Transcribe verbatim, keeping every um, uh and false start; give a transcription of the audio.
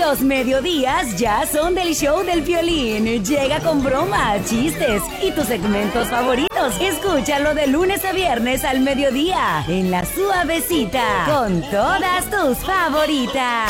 Los mediodías ya son del show del Piolín. Llega con bromas, chistes y tus segmentos favoritos. Escúchalo de lunes a viernes al mediodía en La Suavecita con todas tus favoritas.